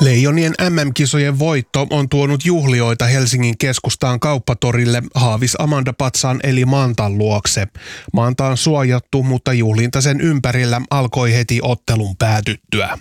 Leijonien MM-kisojen voitto on tuonut juhlioita Helsingin keskustaan Kauppatorille Haavis Amanda Patsaan eli Mantan luokse. Manta on suojattu, mutta juhlinta sen ympärillä alkoi heti ottelun päätyttyä.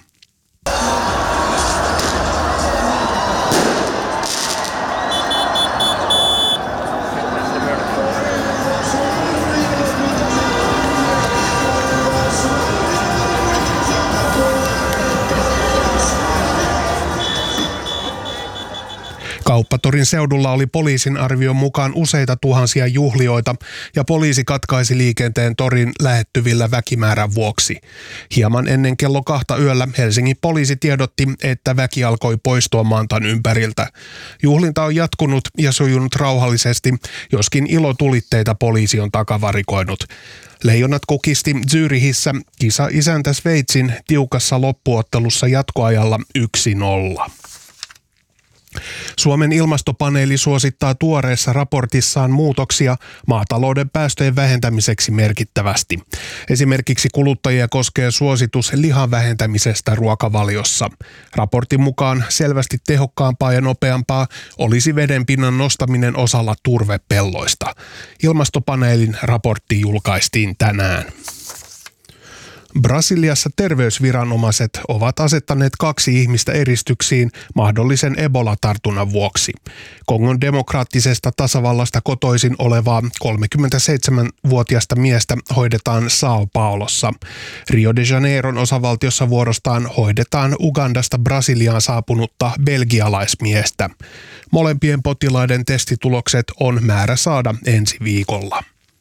Kauppatorin seudulla oli poliisin arvion mukaan useita tuhansia juhlijoita ja poliisi katkaisi liikenteen torin lähettyvillä väkimäärän vuoksi. Hieman ennen kello 2 yöllä Helsingin poliisi tiedotti, että väki alkoi poistua Mantan ympäriltä. Juhlinta on jatkunut ja sujunut rauhallisesti, joskin ilotulitteita poliisi on takavarikoinut. Leijonat kukisti Zürichissä kisa-isäntä Sveitsin tiukassa loppuottelussa jatkoajalla 1-0. Suomen ilmastopaneeli suosittaa tuoreessa raportissaan muutoksia maatalouden päästöjen vähentämiseksi merkittävästi. Esimerkiksi kuluttajia koskee suositus lihan vähentämisestä ruokavaliossa. Raportin mukaan selvästi tehokkaampaa ja nopeampaa olisi vedenpinnan nostaminen osalla turvepelloista. Ilmastopaneelin raportti julkaistiin tänään. Brasiliassa terveysviranomaiset ovat asettaneet 2 ihmistä eristyksiin mahdollisen Ebola-tartunnan vuoksi. Kongon demokraattisesta tasavallasta kotoisin olevaa 37-vuotiasta miestä hoidetaan São Paulossa. Rio de Janeiron osavaltiossa vuorostaan hoidetaan Ugandasta Brasiliaan saapunutta belgialaismiestä. Molempien potilaiden testitulokset on määrä saada ensi viikolla.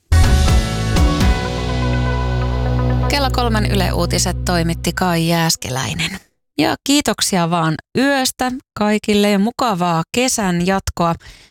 Kello 3 Yle Uutiset toimitti Kai Jääskeläinen. Ja kiitoksia vaan yöstä kaikille ja mukavaa kesän jatkoa.